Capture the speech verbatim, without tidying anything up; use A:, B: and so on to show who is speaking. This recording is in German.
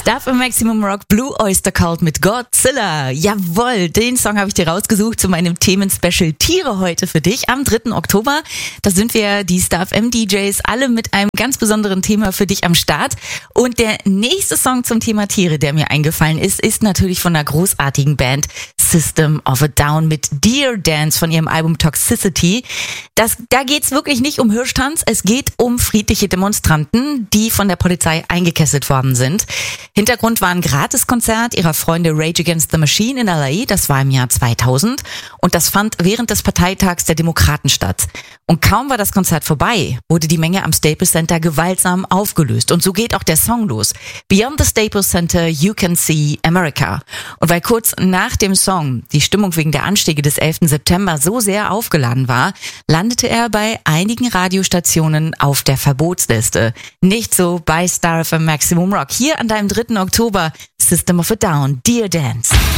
A: Star F M Maximum Rock, Blue Oyster Cult mit Godzilla. Jawohl, den Song habe ich dir rausgesucht zu meinem Themenspecial Tiere heute für dich am dritten Oktober. Da sind wir, die Star F M D Js, alle mit einem ganz besonderen Thema für dich am Start. Und der nächste Song zum Thema Tiere, der mir eingefallen ist, ist natürlich von einer großartigen Band System of a Down mit Deer Dance von ihrem Album Toxicity. Das, da geht's wirklich nicht um Hirschtanz, es geht um friedliche Demonstranten, die von der Polizei eingekesselt worden sind. Hintergrund war ein Gratiskonzert ihrer Freunde Rage Against the Machine in L A, das war im Jahr zweitausend und das fand während des Parteitags der Demokraten statt. Und kaum war das Konzert vorbei, wurde die Menge am Staples Center gewaltsam aufgelöst. Und so geht auch der Song los. Beyond the Staples Center, you can see America. Und weil kurz nach dem Song die Stimmung wegen der Anschläge des elften September so sehr aufgeladen war, landete er bei einigen Radiostationen auf der Verbotsliste. Nicht so bei Star F M Maximum Rock. Hier an deinem dritten Oktober, System of a Down, Deer Dance.